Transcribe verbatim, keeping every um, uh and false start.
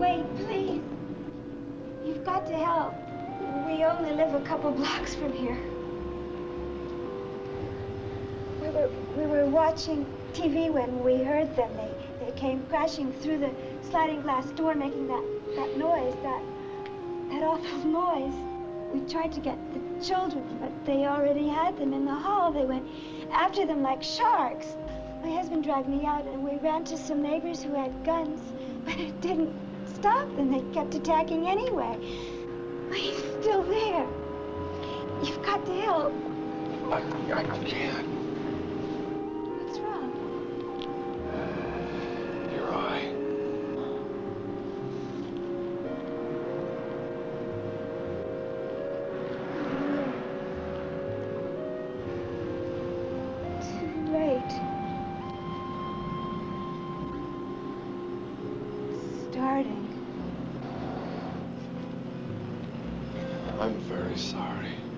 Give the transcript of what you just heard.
Wait, please. You've got to help. We only live a couple blocks from here. We were, we were watching T V when we heard them. They, they came crashing through the sliding glass door, making that, that noise, that, that awful noise. We tried to get the children, but they already had them in the hall. They went after them like sharks. My husband dragged me out, and we ran to some neighbors who had guns, but it didn't stop them. They kept attacking anyway. But he's still there. You've got to help. I, I can't. What's wrong? Your eye. Too late. Starting. I'm very sorry.